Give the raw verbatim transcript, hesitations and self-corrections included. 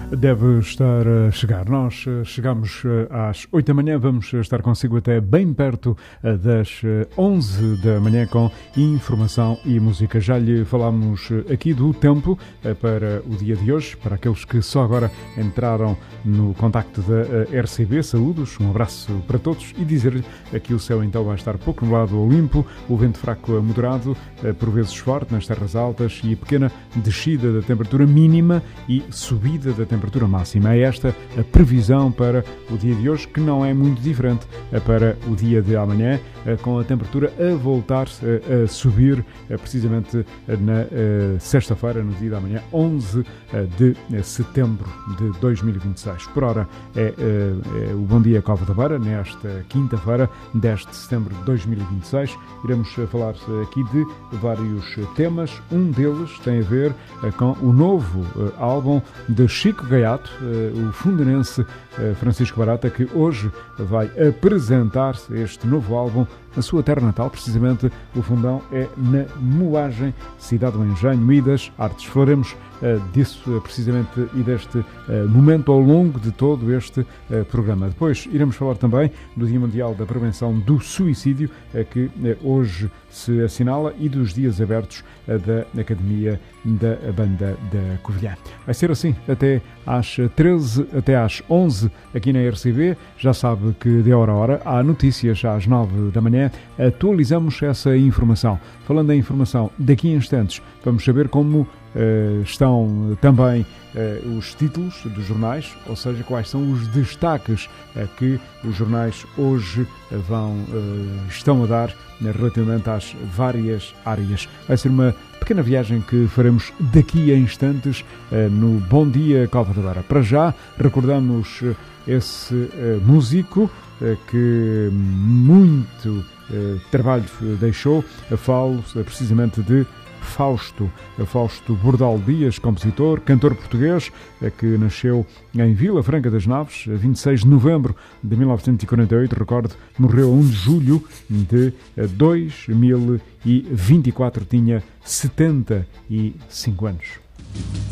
Deve estar a chegar. Nós chegamos às oito da manhã, vamos estar consigo até bem perto das onze da manhã com informação e música. Já lhe falámos aqui do tempo para o dia de hoje, para aqueles que só agora entraram no contacto da R C B. Saúdos, um abraço para todos e dizer-lhe que o céu então vai estar pouco nublado ou limpo, o vento fraco a moderado, por vezes forte nas terras altas e pequena descida da temperatura mínima e subida da temperatura máxima. É esta a previsão para o dia de hoje, que não é muito diferente para o dia de amanhã, com a temperatura a voltar a subir precisamente na sexta-feira, no dia de amanhã, onze de setembro de dois mil e vinte e seis. Por ora, é, é o Bom Dia Cova da Beira, nesta quinta-feira, dez de setembro de dois mil e vinte e seis. Iremos falar aqui de vários temas. Um deles tem a ver com o novo álbum de Chico Gaiato, o fundanense Francisco Barata, que hoje vai apresentar este novo álbum na sua terra natal. Precisamente o fundão é na Moagem, cidade do Engenho e das Artes. Falaremos uh, disso uh, precisamente e deste uh, momento ao longo de todo este uh, programa. Depois iremos falar também do Dia Mundial da Prevenção do Suicídio, uh, que uh, hoje se assinala, e dos dias abertos uh, da Academia da Banda da Covilhã. Vai ser assim até às treze, até às onze aqui na R C B. Já sabe que de hora a hora há notícias às nove da manhã. Atualizamos essa informação. Falando em informação, daqui a instantes vamos saber como uh, estão também uh, os títulos dos jornais, ou seja, quais são os destaques uh, que os jornais hoje uh, vão, uh, estão a dar uh, relativamente às várias áreas. Vai ser uma pequena viagem que faremos daqui a instantes uh, no Bom Dia Cova da Beira. Para já, recordamos uh, esse uh, músico uh, que muito uh, trabalho deixou. Falo uh, precisamente de Fausto, Fausto Bordal Dias, compositor, cantor português, que nasceu em Vila Franca das Naves, vinte e seis de novembro de mil novecentos e quarenta e oito, recordo, morreu a um de julho de dois mil e vinte e quatro, tinha setenta e cinco anos.